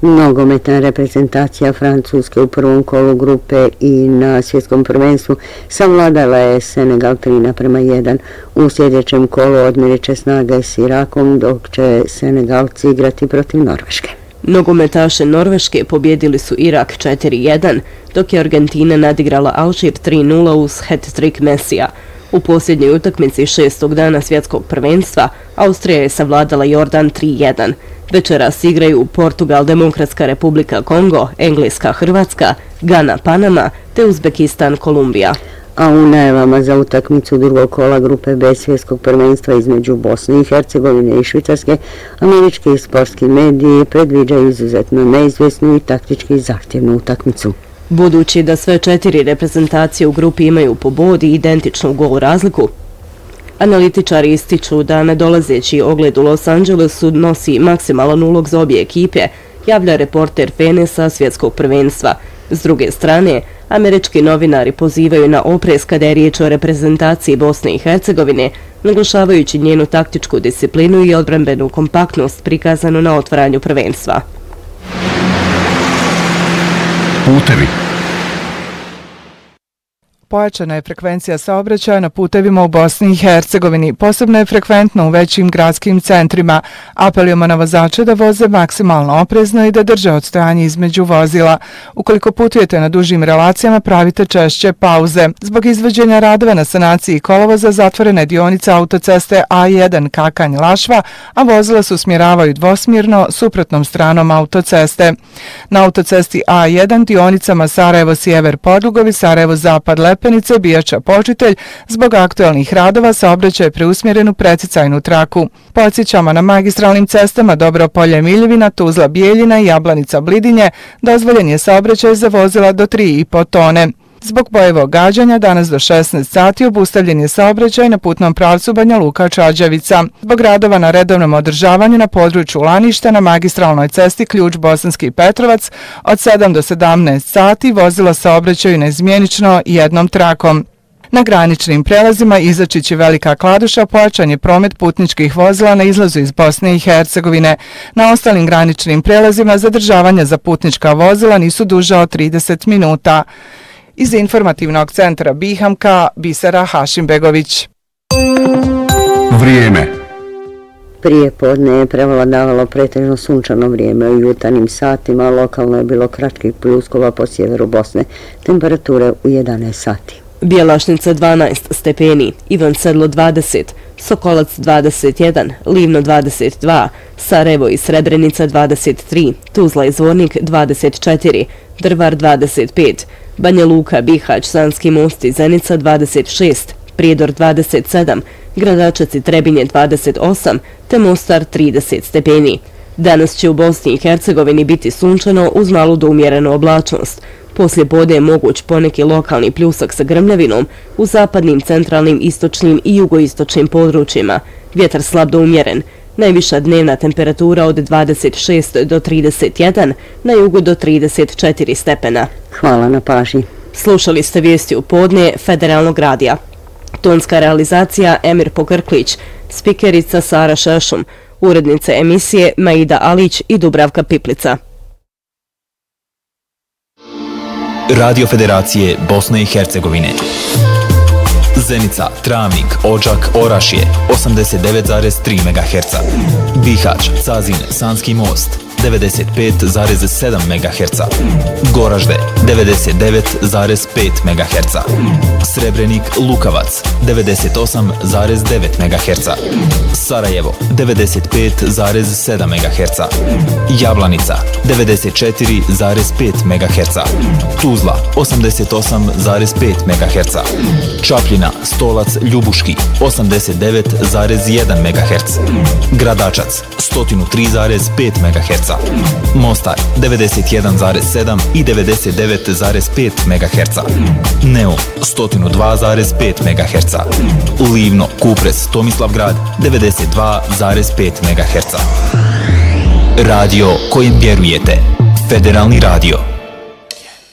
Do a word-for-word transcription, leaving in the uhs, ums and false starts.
Nogometna reprezentacija Francuske u prvom kolu grupe i na svjetskom prvenstvu savladala je Senegal tri naprema jedan. U sljedećem kolu odmjerit će snage s Irakom, dok će Senegalci igrati protiv Norveške. Nogometaše Norveške pobjedili su Irak četiri jedan, dok je Argentina nadigrala Alžir tri nula uz hat-trick Mesija. U posljednjoj utakmici šestog dana svjetskog prvenstva Austrija je savladala Jordan tri jedan. Večeras igraju Portugal, Demokratska republika Kongo, Engleska, Hrvatska, Gana, Panama te Uzbekistan, Kolumbija. A u najavama za utakmicu drugog kola grupe B svjetskog prvenstva između Bosne i Hercegovine i Švicarske, američki sportski mediji predviđaju izuzetno neizvjesnu i taktički zahtjevnu utakmicu. Budući da sve četiri reprezentacije u grupi imaju po bod i identičnu gol razliku, analitičari ističu da nadolazeći ogled u Los Angelesu nosi maksimalan ulog za obje ekipe, javlja reporter Fene sa svjetskog prvenstva. S druge strane, američki novinari pozivaju na oprez kada je riječ o reprezentaciji Bosne i Hercegovine, naglašavajući njenu taktičku disciplinu i odbrambenu kompaktnost prikazanu na otvaranju prvenstva. Putevi. Pojačana je frekvencija saobraćaja na putevima u Bosni i Hercegovini, posebno je frekventno u većim gradskim centrima. Apelujemo na vozače da voze maksimalno oprezno i da drže odstojanje između vozila. Ukoliko putujete na dužim relacijama, pravite češće pauze. Zbog izvođenja radova na sanaciji kolovoza zatvorena je dionica autoceste A jedan Kakanj-Lašva, a vozila se usmjeravaju dvosmjerno suprotnom stranom autoceste. Na autocesti A jedan dionicama Sarajevo-Sjever Podlugovi, Sarajevo-Zapad Lepenice, Bijača Počitelj, zbog aktualnih radova saobraćaj je preusmjeren u precicajnu traku. Podsjećamo, na magistralnim cestama Dobropolje-Miljevina, Tuzla-Bijeljina i Jablanica-Blidinje dozvoljen je saobraćaj za vozila do tri i po tone. Zbog bojevog gađanja danas do šesnaest sati obustavljen je saobraćaj na putnom pravcu Banja Luka-Čađavica. Zbog radova na redovnom održavanju na području Laništa na magistralnoj cesti Ključ Bosanski Petrovac od sedam do sedamnaest sati vozila saobraćaju neizmjenično jednom trakom. Na graničnim prelazima Izačić i Velika Kladuša pojačan je promet putničkih vozila na izlazu iz Bosne i Hercegovine. Na ostalim graničnim prelazima zadržavanja za putnička vozila nisu duža od trideset minuta. Iz informativnog centra Bihamka, Bisera Hašimbegović. Vrijeme. Prije podne je prevladavalo pretežno sunčano vrijeme. U jutarnjim satima lokalno je bilo kratkih pljuskova po sjeveru Bosne. Temperature u jedanaest sati. Bjelašnica dvanaest stepeni, Ivan Sedlo dvadeset, Sokolac dvadeset jedan, Livno dvadeset dva, Sarajevo i Srebrenica dvadeset tri, Tuzla i Zvornik dvadeset četiri, Drvar dvadeset pet, Banja Luka, Bihać, Sanski Most i Zenica dvadeset šest, Prijedor dvadeset sedam, Gradačac i Trebinje dvadeset osam, te Mostar trideset stepeni. Danas će u Bosni i Hercegovini biti sunčano uz malu do umjerenu oblačnost. Poslije podne je moguć poneki lokalni pljusak sa grmljavinom u zapadnim, centralnim, istočnim i jugoistočnim područjima. Vjetar slab do umjeren. Najviša dnevna temperatura od dvadeset šest do trideset jedan, na jugu do trideset četiri stepena. Hvala na pažnji. Slušali ste vijesti u podne Federalnog radija. Tonska realizacija Emir Pokrklić, spikerica Sara Šešum, urednice emisije Maida Alić i Dubravka Piplica. Radio Federacije Bosne i Hercegovine. Zenica, Travnik, Odžak, Orašje osamdeset devet zarez tri megaherca. Bihać, Cazin, Sanski Most devedeset pet zarez sedam megaherca. Goražde devedeset devet zarez pet megaherca. Srebrenik, Lukavac devedeset osam zarez devet megaherca. Sarajevo devedeset pet zarez sedam megaherca. Jablanica devedeset četiri zarez pet megaherca. Tuzla osamdeset osam zarez pet megaherca. Čapljina, Stolac, Ljubuški osamdeset devet zarez jedan megaherc. Gradačac sto tri zarez pet megaherca. Mostar devedeset jedan zarez sedam i devedeset devet zarez pet megaherca. Neum sto dva zarez pet megaherca. Livno, Kupres, Tomislavgrad devedeset dva zarez pet megaherca. Radio kojim vjerujete. Federalni radio.